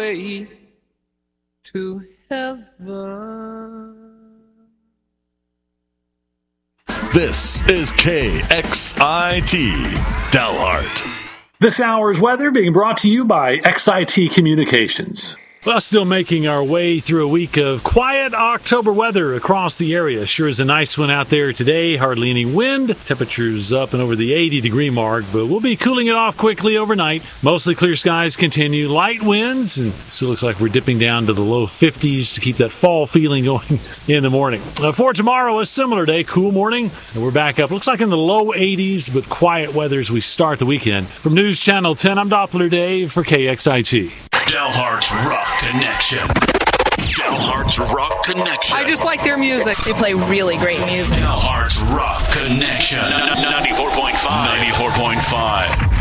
way to heaven. This is KXIT Dalhart. This hour's weather being brought to you by XIT Communications. Well, still making our way through a week of quiet October weather across the area. Sure is a nice one out there today. Hardly any wind. Temperatures up and over the 80-degree mark, but we'll be cooling it off quickly overnight. Mostly clear skies continue. Light winds, and still looks like we're dipping down to the low 50s to keep that fall feeling going in the morning. For tomorrow, a similar day. Cool morning, and we're back up. Looks like in the low 80s, but quiet weather as we start the weekend. From News Channel 10, I'm Doppler Dave for KXIT. Dalhart's Rock Connection. Dalhart's Rock Connection. I just like their music. They play really great music. Dalhart's Rock Connection. 94.5. 94.5.